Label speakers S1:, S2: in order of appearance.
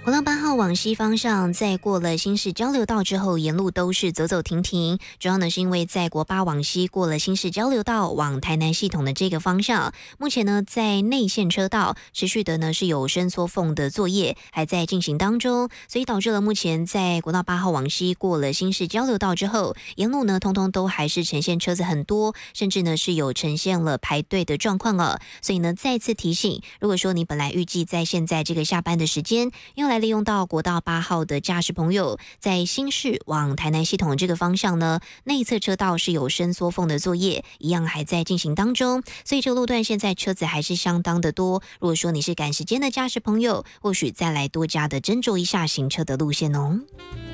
S1: 国道8号往西方向，在过了新市交流道之后，沿路都是走走停停。主要呢是因为在国8往西过了新市交流道往台南系统的这个方向，目前呢在内线车道持续的呢是有伸缩缝的作业还在进行当中，所以导致了目前在国道8号往西过了新市交流道之后，沿路呢通通都还是呈现车子很多，甚至呢是有呈现了排队的状况了。所以呢再次提醒，如果说你本来预计在现在这个下班的时间用来利用到国道8号的驾驶朋友，在新市往台南系统这个方向呢，内侧车道是有伸缩缝的作业，一样还在进行当中，所以这个路段现在车子还是相当的多。如果说你是赶时间的驾驶朋友，或许再来多加的斟酌一下行车的路线哦。